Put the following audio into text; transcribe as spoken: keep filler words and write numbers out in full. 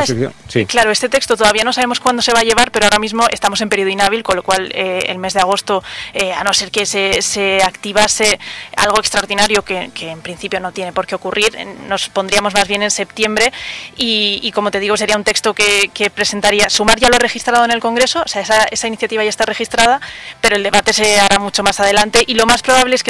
proposición. Sí. Claro, este texto todavía no sabemos cuándo se va a llevar, pero ahora mismo estamos en periodo inhábil, con lo cual eh, el mes de agosto, eh, a no ser que se, se activase algo extraordinario que, que en principio no tiene por qué ocurrir, nos pondríamos más bien en septiembre y, y como te digo, sería un texto que, que presentaría, Sumar ya lo ha registrado en el Congreso, o sea, esa, esa iniciativa ya está registrada, pero el debate se hará mucho más adelante y lo más probable es que